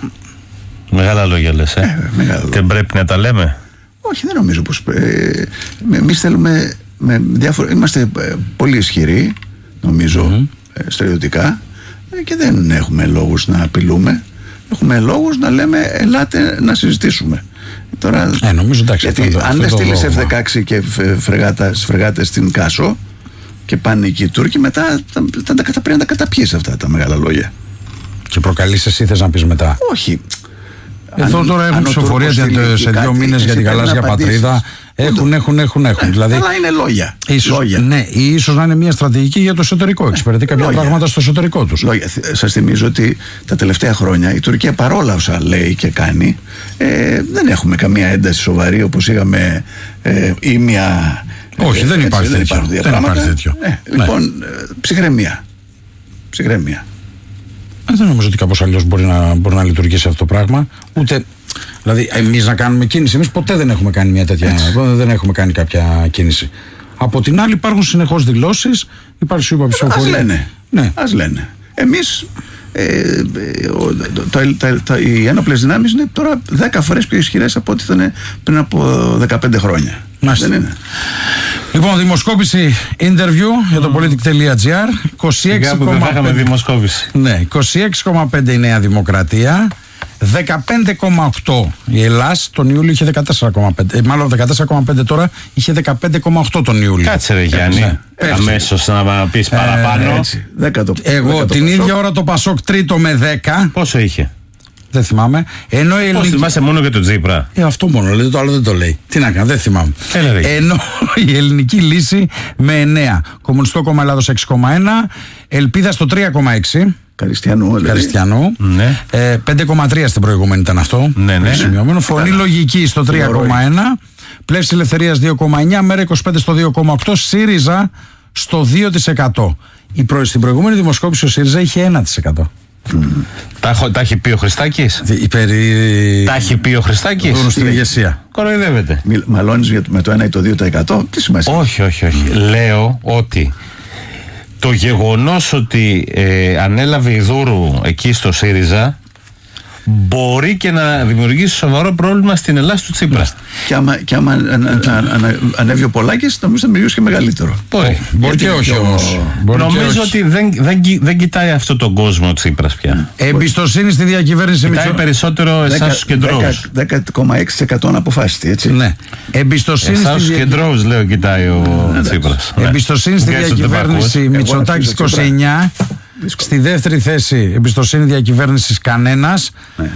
Μεγάλα λόγια λες, ε. ε μεγάλα λόγια. Και πρέπει να τα λέμε. Όχι, δεν νομίζω πως. Ε, εμείς θέλουμε. Με διάφορα, είμαστε ε, πολύ ισχυροί, νομίζω, mm-hmm. ε, στρατιωτικά, ε, και δεν έχουμε λόγους να απειλούμε. Έχουμε λόγους να λέμε ελάτε να συζητήσουμε. Τώρα, ε, νομίζω, εντάξει, γιατί αυτό, αν αυτό δεν στείλεις εφ δεκαέξι και φρεγάτες, φρεγάτες στην Κάσο και πάνε εκεί οι Τούρκοι, μετά θα, θα, θα, θα πρέπει να τα καταπιείς αυτά τα μεγάλα λόγια. Και προκαλείς εσύ, θες να πεις μετά? Όχι. Εδώ αν, τώρα έχουν ψηφοφορία σε δύο μήνες για την γαλάζια πατρίδα. Έχουν, έχουν, έχουν, έχουν. Ε, δηλαδή, αλλά είναι λόγια. Ίσως, λόγια. Ναι, ή ίσως να είναι μια στρατηγική για το εσωτερικό. Εξυπηρετεί κάποια λόγια. πράγματα στο εσωτερικό τους. Σας θυμίζω ότι τα τελευταία χρόνια η Τουρκία, παρόλα όσα λέει και κάνει, ε, δεν έχουμε καμία ένταση σοβαρή όπως είχαμε ε, ή μια. Όχι, ε, δεν υπάρχει έτσι, τέτοιο. Δεν, δεν υπάρχει τέτοιο. Ε, λοιπόν, ναι. ε, ψυχραιμία. Ψυχραιμία. Δεν νομίζω ότι κάπως αλλιώς μπορεί να, μπορεί να λειτουργήσει αυτό το πράγμα. Ούτε. Δηλαδή, εμείς να κάνουμε κίνηση, εμείς ποτέ δεν έχουμε κάνει μια τέτοια. Έτσι. Δεν έχουμε κάνει κάποια κίνηση. Από την άλλη, υπάρχουν συνεχώς δηλώσεις, υπάρχει σου είπα ψηφοφορία. Ας λένε. Ναι. Ας λένε. Εμείς, ε, τα, τα, τα, οι ένοπλες δυνάμεις είναι τώρα δέκα φορές πιο ισχυρές από ό,τι ήταν πριν από δεκαπέντε χρόνια. Μάλιστα. Δεν είναι. Λοιπόν, δημοσκόπηση interview για το politic.gr. είκοσι έξι κόμμα πέντε δημοσκόπηση. Ναι, είκοσι έξι κόμμα πέντε η Νέα Δημοκρατία. δεκαπέντε κόμμα οκτώ η Ελλάς, τον Ιούλιο είχε δεκατέσσερα κόμμα πέντε. Ε, μάλλον δεκατέσσερα κόμμα πέντε τώρα, είχε δεκαπέντε κόμμα οκτώ τον Ιούλιο. Κάτσε ρε Γιάννη, ναι. αμέσως να πεις παραπάνω. Ε, έτσι. δέκα το, Εγώ δέκα την ίδια Πασόκ. Ώρα το Πασόκ τρίτο με δέκα. Πόσο είχε? Δεν θυμάμαι. Ενώ η Πώς ελληνική... θυμάσαι μόνο για τον Τζίπρα? Ε, αυτό μόνο λέει, το άλλο δεν το λέει. Τι να κάνω, δεν θυμάμαι. Έλα, ενώ η ελληνική λύση με εννέα. Κομμουνιστικό Κόμμα Ελλάδος έξι κόμμα ένα. Ελπίδα στο τρία κόμμα έξι. Καριστιανού, Καριστιανού. Ναι. Ε, πέντε κόμμα τρία στην προηγούμενη ήταν αυτό. Ναι, ναι. Σημειωμένο. Φωνή Λογική στο τρία κόμμα ένα. Πλεύση Ελευθερίας δύο κόμμα εννιά. Μέρα είκοσι πέντε στο δύο κόμμα οκτώ. ΣΥΡΙΖΑ στο δύο τοις εκατό. Η προ... Στην προηγούμενη δημοσκόπηση ο ΣΥΡΙΖΑ είχε ένα τοις εκατό. Mm. Τα, τα έχει πει ο Χριστάκης. Περί... Τα έχει πει ο Χριστάκης. Στην ηγεσία. Κοροϊδεύεται. Μαλώνεις με το ένα ή το δύο τοις εκατό. Τι σημασία? Όχι, όχι, όχι. Mm. Λέω ότι το γεγονός ότι ε, ανέλαβε η Δούρου εκεί στο ΣΥΡΙΖΑ μπορεί και να δημιουργήσει σοβαρό πρόβλημα στην Ελλάδα του Τσίπρα. Και άμα, και άμα αν, αν, αν, ανέβει ο Πολάκης, νομίζω θα δημιουργήσει και μεγαλύτερο. Μπορεί, μπορεί και όχι όμως. Νομίζω ότι δεν, δεν, δεν κοιτάει αυτόν τον κόσμο ο Τσίπρας πια. Εμπιστοσύνη στη διακυβέρνηση. Κοιτάει περισσότερο εσάς τους κεντρώους. δέκα κόμμα έξι τοις εκατό αποφάσιστη, έτσι. Ναι. Εμπιστοσύνη εσάς τους κεντρώους, λέω, κοιτάει ο Τσίπρας. Εμπιστοσύνη στη διακυβέρνηση Μητσοτάκης είκοσι εννιά. Στη δεύτερη θέση εμπιστοσύνη διακυβέρνησης κανένας, ναι.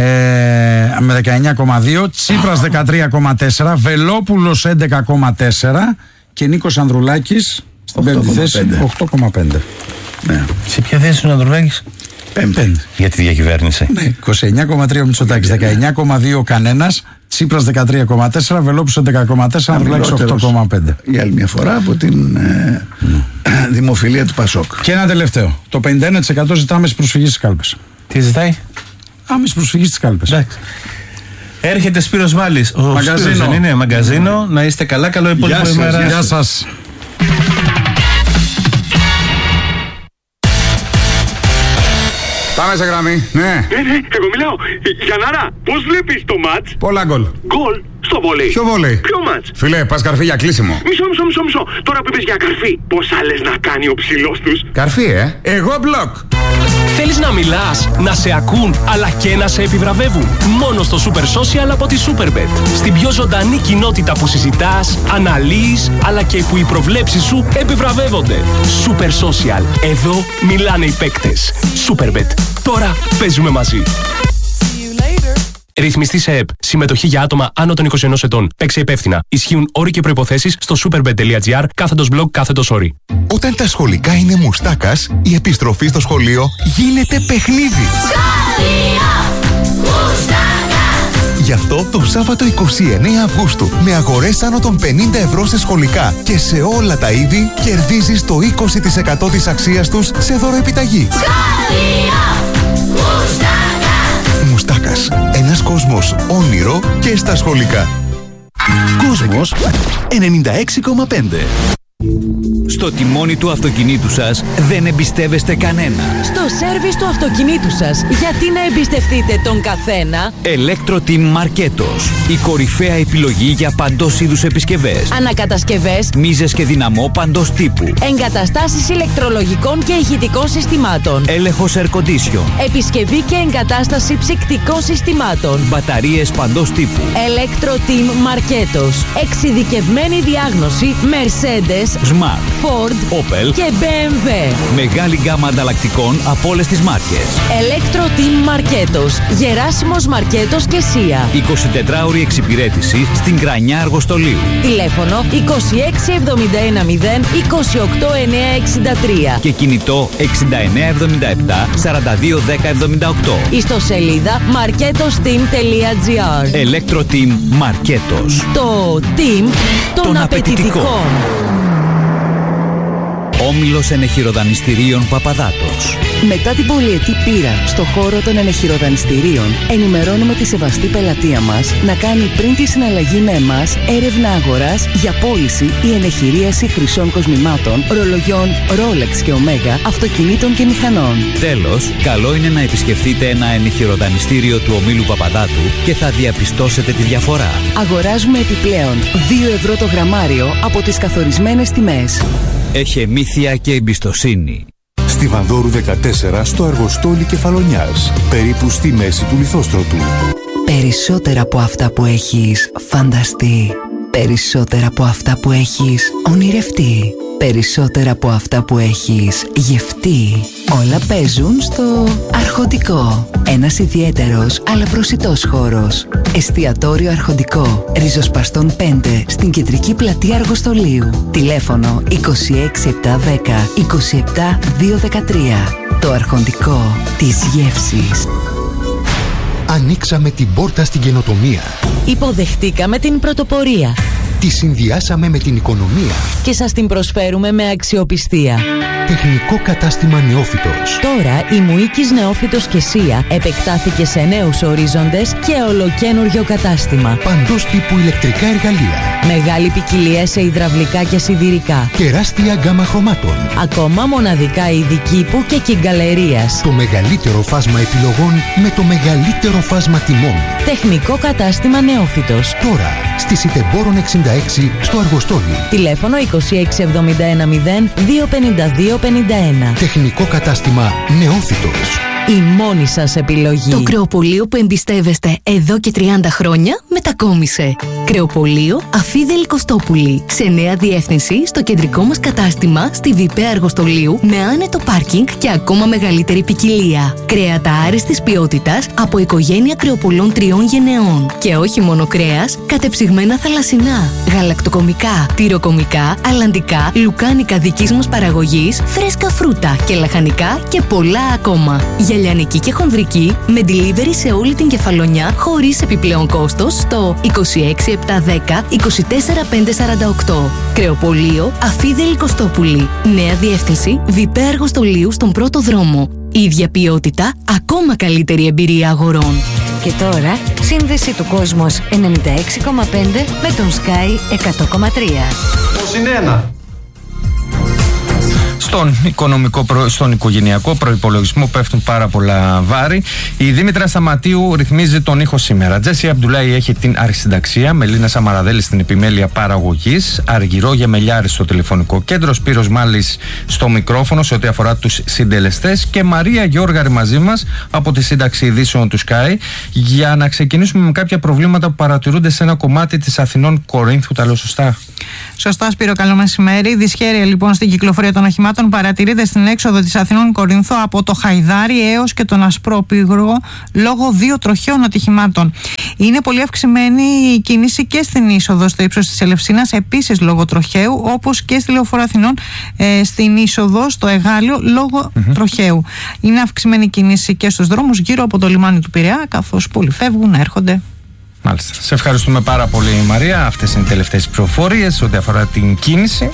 ε, με δεκαεννιά κόμμα δύο. Τσίπρας δεκατρία κόμμα τέσσερα. Βελόπουλος έντεκα κόμμα τέσσερα. Και Νίκος Ανδρουλάκης στην πέμπτη θέση οκτώ κόμμα πέντε. Ναι. Σε ποια θέση είναι ο Ανδρουλάκης? Πέμπτη. Για τη διακυβέρνηση. Ναι. είκοσι εννιά κόμμα τρία ο Μητσοτάκης, δεκαεννιά κόμμα δύο κανένας. Τσίπρας δεκατρία κόμμα τέσσερα, Βελόπουλος έντεκα κόμμα τέσσερα, Ανδρουλάκης οκτώ κόμμα πέντε. Για άλλη μια φορά από την ε, mm. δημοφιλία του Πασόκ. Και ένα τελευταίο. Το πενήντα ένα τοις εκατό ζητά άμεση προσφυγή στις κάλπες. Τι ζητάει? Άμεση προσφυγή στις κάλπες. Εντάξει. Έρχεται Σπύρος Μάλης. Ο Μαγκαζίνο. Σπύρος δεν είναι μαγκαζίνο. Να είστε καλά. Καλό υπόλοιπο ημέρα. Γεια σας. Πάμε σε γραμμή, ναι. Ναι, ναι, εγώ μιλάω. Γιαννάρα, πώς βλέπεις το μάτς? Πολλά γκολ. Γκολ στο βόλεϊ. Ποιο βόλεϊ? Ποιο μάτς? Φίλε, πας καρφί για κλείσιμο. Μισό, μισό, μισό, μισό. Τώρα που είπες για καρφί, πώς άλλες να κάνει ο ψηλός τους? Καρφί, ε. Εγώ μπλοκ. Θέλεις να μιλάς, να σε ακούν, αλλά και να σε επιβραβεύουν? Μόνο στο Super Social από τη Superbet. Στην πιο ζωντανή κοινότητα που συζητάς, αναλύεις, αλλά και που οι προβλέψεις σου επιβραβεύονται. Super Social. Εδώ μιλάνε οι παίκτες. Superbet. Τώρα παίζουμε μαζί. Ρυθμιστή σε ΕΠ. Συμμετοχή για άτομα άνω των είκοσι ενός ετών. Παίξε υπεύθυνα. Ισχύουν όροι και προϋποθέσεις στο superbet.gr κάθετος blog κάθετος όροι. Όταν τα σχολικά είναι μουστάκας, η επιστροφή στο σχολείο γίνεται παιχνίδι. Σχολείο Μουστάκα. Γι' αυτό το Σάββατο εικοστή ενάτη Αυγούστου, με αγορές άνω των πενήντα ευρώ σε σχολικά και σε όλα τα είδη, κερδίζεις το είκοσι τοις εκατό της αξίας τους σε δωροεπιταγή. Σχολείο Μουστάκα. Μουστάκας. Ένας κόσμος όνειρο και στα σχολικά. Κόσμος ενενήντα έξι κόμμα πέντε. Στο τιμόνι του αυτοκινήτου σας δεν εμπιστεύεστε κανένα. Στο σέρβις του αυτοκινήτου σας, γιατί να εμπιστευτείτε τον καθένα? Electro-Team Marketos. Η κορυφαία επιλογή για παντός είδους επισκευές. Ανακατασκευές, μίζες και δυναμό παντός τύπου. εγκαταστάσεις ηλεκτρολογικών και ηχητικών συστημάτων. Έλεγχος air condition. Επισκευή και εγκατάσταση ψυκτικών συστημάτων. Μπαταρίες παντός τύπου. Electro-Team Marketos. Εξειδικευμένη διάγνωση Mercedes, Smart, Ford, Opel και μπι εμ ντάμπλιου. Μεγάλη γκάμα ανταλλακτικών από όλες τις μάρκες. Electro-Team Marketos. Γεράσιμος Μαρκέτος και Σία. εικοσιτετράωρη εξυπηρέτηση στην Κρανιά Αργοστολίου. Τηλέφωνο είκοσι έξι εβδομήντα ένα μηδέν είκοσι οκτώ εννιακόσια εξήντα τρία. Και κινητό εξήντα εννέα εβδομήντα επτά σαράντα δύο δέκα εβδομήντα οκτώ. Ιστοσελίδα marketosteam.gr. Electro-Team Marketos. Το team των, των απαιτητικών. Όμιλος ενεχειροδανιστηρίων Παπαδάτος. Μετά την πολυετή πείρα στο χώρο των ενεχειροδανιστηρίων, ενημερώνουμε τη σεβαστή πελατεία μας να κάνει πριν τη συναλλαγή με εμάς έρευνα αγοράς για πώληση ή ενεχειρίαση χρυσών κοσμημάτων, ρολογιών Rolex και Omega, αυτοκινήτων και μηχανών. Τέλος, καλό είναι να επισκεφτείτε ένα ενεχειροδανιστήριο του ομίλου Παπαδάτου και θα διαπιστώσετε τη διαφορά. Αγοράζουμε επιπλέον δύο ευρώ το γραμμάριο από τις καθορισμένες τιμές. Έχει μύθια και εμπιστοσύνη. Στη Βανδόρου δεκατέσσερα, στο Αργοστόλι Κεφαλονιάς, περίπου στη μέση του Λιθόστρωτου. Περισσότερα από αυτά που έχεις φανταστεί. Περισσότερα από αυτά που έχεις ονειρευτεί. Περισσότερα από αυτά που έχεις γευτεί. Όλα παίζουν στο Αρχοντικό. Ένας ιδιαίτερος αλλά προσιτός χώρος. Εστιατόριο Αρχοντικό. Ριζοσπαστών πέντε στην κεντρική πλατεία Αργοστολίου. Τηλέφωνο είκοσι έξι επτακόσια δέκα είκοσι επτά διακόσια δεκατρία. Το Αρχοντικό της γεύσης. Ανοίξαμε την πόρτα στην καινοτομία. Υποδεχτήκαμε την πρωτοπορία. Τη συνδυάσαμε με την οικονομία. Και σας την προσφέρουμε με αξιοπιστία. Τεχνικό κατάστημα Νεόφυτος. Τώρα η Μουίκης Νεόφυτος και Σία επεκτάθηκε σε νέους ορίζοντες και ολοκένουργιο κατάστημα. Παντός τύπου ηλεκτρικά εργαλεία. Μεγάλη ποικιλία σε υδραυλικά και σιδηρικά. Τεράστια γκάμα χρωμάτων. Ακόμα μοναδικά είδη κήπου και κυγκαλερίας. Το μεγαλύτερο φάσμα επιλογών με το μεγαλύτερο φάσμα τιμών. Τεχνικό κατάστημα Νεόφυτος. Τώρα στη Σιτεμπόρων εξήντα έξι στο Αργοστόλι. Τηλέφωνο είκοσι έξι εβδομήντα ένα μηδέν δύο πενήντα δύο πενήντα ένα. Τεχνικό κατάστημα Νεόφυτος. Η μόνη σας επιλογή. Το κρεοπωλείο που εμπιστεύεστε εδώ και τριάντα χρόνια μετακόμισε. Κρεοπωλείο Αφίδελη Κωστόπουλη. Σε νέα διεύθυνση στο κεντρικό μας κατάστημα στη Βιπέ Αργοστολίου με άνετο πάρκινγκ και ακόμα μεγαλύτερη ποικιλία. Κρέατα άριστης ποιότητας από οικογένεια κρεοπωλών τριών γενεών. Και όχι μόνο κρέας, κατεψυγμένα θαλασσινά, γαλακτοκομικά, τυροκομικά, αλλαντικά, λουκάνικα δικής μας παραγωγής, φρέσκα φρούτα και λαχανικά και πολλά ακόμα. Λιανική και χονδρική με delivery σε όλη την Κεφαλονιά χωρίς επιπλέον κόστος στο είκοσι έξι επτακόσια δέκα είκοσι τέσσερα πεντακόσια σαράντα οκτώ. Κρεοπωλείο Αφίδελη Κωστόπουλη. Νέα διεύθυνση Βιπέ Αργοστολίου στον πρώτο δρόμο. Ίδια ποιότητα, ακόμα καλύτερη εμπειρία αγορών. Και τώρα, σύνδεση του Κόσμος ενενήντα έξι κόμμα πέντε με τον Sky εκατό κόμμα τρία. Πώς είναι ένα. Στο στον, οικονομικό, στον οικογενειακό προϋπολογισμό πέφτουν πάρα πολλά βάρη. Η Δήμητρα Σταματίου ρυθμίζει τον ήχο σήμερα. Τζέσι Αμπτουλάη έχει την αρχισυνταξία, Μελίνα Σαμαραδέλη στην επιμέλεια παραγωγής, Αργυρό Γεμελιάρη στο τηλεφωνικό κέντρο, Σπύρος Μάλης στο μικρόφωνο σε ό,τι αφορά τους συντελεστές και Μαρία Γιώργαρη μαζί μας από τη σύνταξη ειδήσεων του Sky για να ξεκινήσουμε με κάποια προβλήματα που παρατηρούνται σε ένα κομμάτι της Αθηνών Κορίνθου. Τα λέω σωστά? Σωστά, Σπύρο, καλό μεσημέρι. Δυσχέρεια λοιπόν στην κυκλοφορία των οχημάτων παρατηρείται στην έξοδο της Αθηνών Κορίνθου από το Χαϊδάρι έως και τον Ασπρόπυγρο λόγω δύο τροχαίων ατυχημάτων. Είναι πολύ αυξημένη η κίνηση και στην είσοδο στο ύψος της Ελευσίνας, επίσης λόγω τροχαίου, όπως και στη Λεωφόρο Αθηνών ε, στην είσοδο στο Εγάλιο λόγω mm-hmm. τροχαίου. Είναι αυξημένη η κίνηση και στους δρόμους γύρω από το λιμάνι του Πειραιά, καθώς πολλοί φεύγουν, έρχονται. Μάλιστα. Σε ευχαριστούμε πάρα πολύ, Μαρία. Αυτές είναι οι τελευταίες πληροφορίες ό,τι αφορά την κίνηση.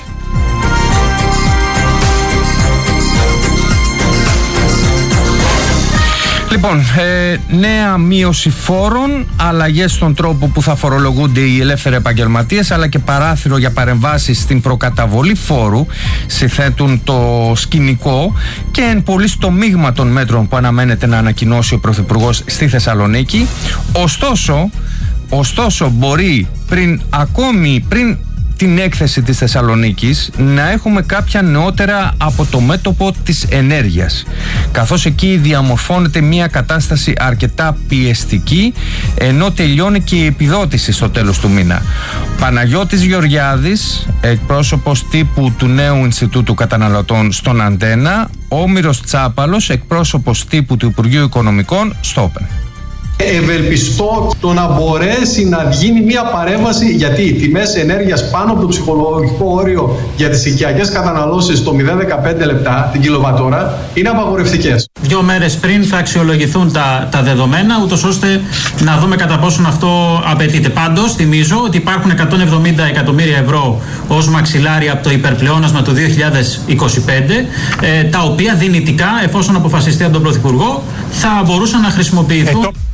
Λοιπόν, ε, νέα μείωση φόρων, αλλαγές στον τρόπο που θα φορολογούνται οι ελεύθεροι επαγγελματίες, αλλά και παράθυρο για παρεμβάσεις στην προκαταβολή φόρου συθέτουν το σκηνικό και εν πολύ στο μείγμα των μέτρων που αναμένεται να ανακοινώσει ο Πρωθυπουργός στη Θεσσαλονίκη. Ωστόσο, ωστόσο μπορεί πριν ακόμη πριν την έκθεση της Θεσσαλονίκης να έχουμε κάποια νεότερα από το μέτωπο της ενέργειας, καθώς εκεί διαμορφώνεται μια κατάσταση αρκετά πιεστική, ενώ τελειώνει και η επιδότηση στο τέλος του μήνα. Παναγιώτης Γεωργιάδης, εκπρόσωπος τύπου του νέου Ινστιτούτου Καταναλωτών στον Αντένα, Όμηρος Τσάπαλος, εκπρόσωπος τύπου του Υπουργείου Οικονομικών στο Open. Ευελπιστώ το να μπορέσει να γίνει μια παρέμβαση, γιατί οι τιμές ενέργειας πάνω από το ψυχολογικό όριο για τις οικιακές καταναλώσεις το μηδέν κόμμα δεκαπέντε λεπτά την κιλοβατόρα είναι απαγορευτικές. Δύο μέρες πριν θα αξιολογηθούν τα, τα δεδομένα, ούτως ώστε να δούμε κατά πόσον αυτό απαιτείται. Πάντως, θυμίζω ότι υπάρχουν εκατόν εβδομήντα εκατομμύρια ευρώ ως μαξιλάρι από το υπερπλεόνασμα του δύο χιλιάδες είκοσι πέντε, ε, τα οποία δυνητικά, εφόσον αποφασιστεί από τον Πρωθυπουργό, θα μπορούσαν να χρησιμοποιηθούν. Ε,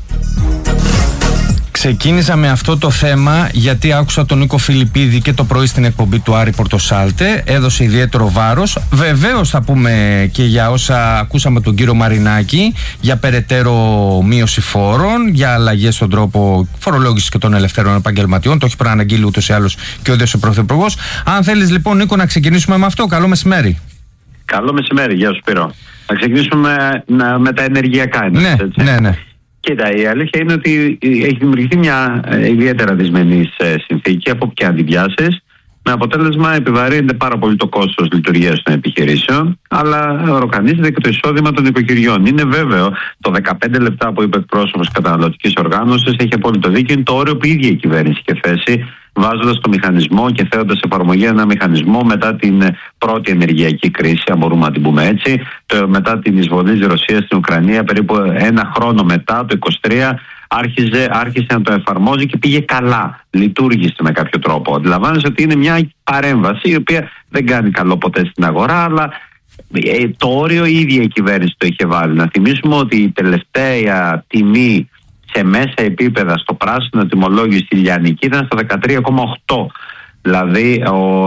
Ξεκίνησα με αυτό το θέμα γιατί άκουσα τον Νίκο Φιλιππίδη και το πρωί στην εκπομπή του Άρη Πορτοσάλτε. Έδωσε ιδιαίτερο βάρος. Βεβαίως θα πούμε και για όσα ακούσαμε τον κύριο Μαρινάκη, για περαιτέρω μείωση φόρων, για αλλαγές στον τρόπο φορολόγησης και των ελευθέρων επαγγελματιών. Το έχει προαναγγείλει ούτως ή άλλως και ο ίδιος ο Πρωθυπουργός. Αν θέλεις λοιπόν, Νίκο, να ξεκινήσουμε με αυτό. Καλό μεσημέρι. Καλό μεσημέρι, γεια σου Σπύρο. Να ξεκινήσουμε με, με τα ενεργειακά. Ναι, έτσι. ναι, ναι. Κοίτα, η αλήθεια είναι ότι έχει δημιουργηθεί μια ιδιαίτερα δυσμενής συνθήκη από ποια αντιβιάσεις, με αποτέλεσμα επιβαρύνεται πάρα πολύ το κόστος λειτουργίας των επιχειρήσεων, αλλά οροκανίζεται και το εισόδημα των οικοκυριών. Είναι βέβαιο, το δεκαπέντε λεπτά που είπε εκπρόσωπος καταναλωτικής οργάνωσης έχει απόλυτο δίκιο, είναι το όριο που η ίδια η κυβέρνηση είχε θέσει, βάζοντας το μηχανισμό και θέτοντας εφαρμογή ένα μηχανισμό μετά την πρώτη ενεργειακή κρίση, αν μπορούμε να την πούμε έτσι, το, μετά την εισβολή της Ρωσίας στην Ουκρανία, περίπου ένα χρόνο μετά, το είκοσι τρία, άρχιζε, άρχισε να το εφαρμόζει και πήγε καλά, λειτουργήσε με κάποιο τρόπο. Αντιλαμβάνεσαι ότι είναι μια παρέμβαση η οποία δεν κάνει καλό ποτέ στην αγορά, αλλά ε, το όριο η ίδια η κυβέρνηση το είχε βάλει. Να θυμίσουμε ότι η τελευταία τιμή σε μέσα επίπεδα στο πράσινο τιμολόγιο στη Λιανική ήταν στο δεκατρία κόμμα οκτώ. Δηλαδή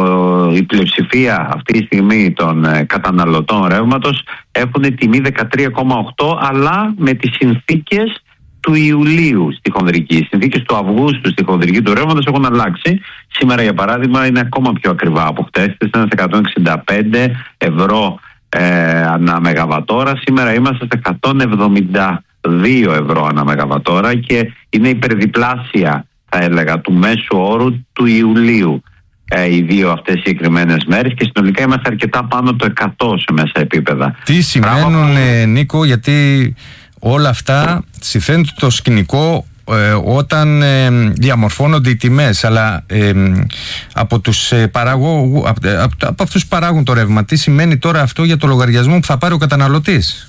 ο, η πλειοψηφία αυτή τη στιγμή των ε, καταναλωτών ρεύματος έχουν τιμή δεκατρία κόμμα οκτώ, αλλά με τις συνθήκες του Ιουλίου στη χονδρική. Οι συνθήκες του Αυγούστου στη χονδρική του ρεύματος έχουν αλλάξει. Σήμερα, για παράδειγμα, είναι ακόμα πιο ακριβά από χτες. Ήταν σε εκατόν εξήντα πέντε ευρώ ε, ανά μεγαβατόρα. Σήμερα είμαστε σε εκατόν εβδομήντα δύο ευρώ ανά μεγαβατόρα και είναι υπερδιπλάσια, θα έλεγα, του μέσου όρου του Ιουλίου ε, οι δύο αυτές οι συγκεκριμένες μέρες, και συνολικά είμαστε αρκετά πάνω από το εκατό σε μέσα επίπεδα. Τι σημαίνουν, Πράγμα... Νίκο, γιατί όλα αυτά συθέτουν το σκηνικό ε, όταν ε, διαμορφώνονται οι τιμές, αλλά ε, από τους ε, παραγωγούς, από, από, από αυτούς που παράγουν το ρεύμα, τι σημαίνει τώρα αυτό για το λογαριασμό που θα πάρει ο καταναλωτής?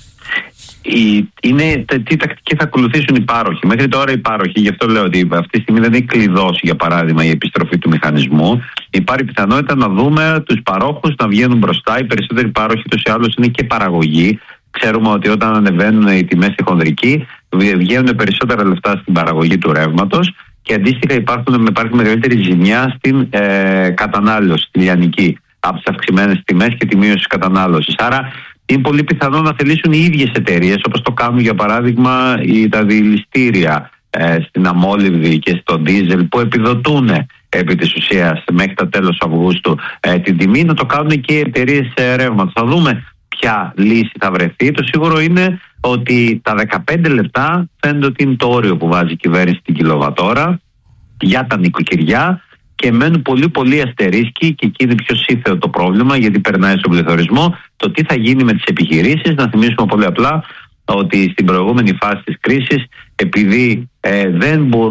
Η, είναι τι τακτική θα ακολουθήσουν οι πάροχοι. Μέχρι τώρα οι πάροχοι, γι' αυτό λέω ότι αυτή τη στιγμή δεν έχει κλειδώσει, για παράδειγμα, η επιστροφή του μηχανισμού. Υπάρχει πιθανότητα να δούμε τους παρόχους να βγαίνουν μπροστά. Οι περισσότεροι πάροχοι τους ή άλλως είναι και παραγωγή. Ξέρουμε ότι όταν ανεβαίνουν οι τιμές στη χονδρική, βγαίνουν περισσότερα λεφτά στην παραγωγή του ρεύματος και αντίστοιχα υπάρχουν, υπάρχει μεγαλύτερη ζημιά στην ε, κατανάλωση, στη λιανική. από τις αυξημένες τιμές και τη μείωση της κατανάλωσης. Άρα είναι πολύ πιθανό να θελήσουν οι ίδιες εταιρείες, όπως το κάνουν για παράδειγμα οι, τα διηληστήρια ε, στην αμόλυβδη και στο ντίζελ, που επιδοτούν επί της ουσίας μέχρι τα τέλος Αυγούστου ε, την τιμή, να το κάνουν και οι εταιρείες ε, ρεύματος. Θα δούμε ποια λύση θα βρεθεί. Το σίγουρο είναι ότι τα δεκαπέντε λεπτά φαίνεται ότι είναι το όριο που βάζει η κυβέρνηση στην κιλοβατόρα για τα νοικοκυριά, και μένουν πολύ πολύ αστερίσκοι, και εκεί είναι πιο σύνθεο το πρόβλημα, γιατί περνάει στον πληθωρισμό, το τι θα γίνει με τις επιχειρήσεις. Να θυμίσουμε πολύ απλά ότι στην προηγούμενη φάση της κρίσης, επειδή ε, δεν μπορούν